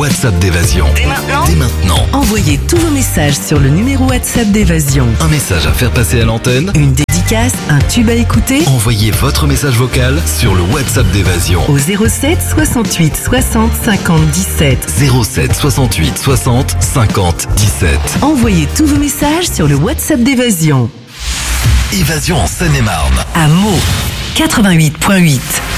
WhatsApp d'Évasion. Dès maintenant. Envoyez tous vos messages sur le numéro WhatsApp d'Évasion. Un message à faire passer à l'antenne. Une dédicace, un tube à écouter. Envoyez votre message vocal sur le WhatsApp d'Évasion. Au 07 68 60 50 17. 07 68 60 50 17. Envoyez tous vos messages sur le WhatsApp d'Évasion. Évasion en Seine-et-Marne. À Meaux, 88.8.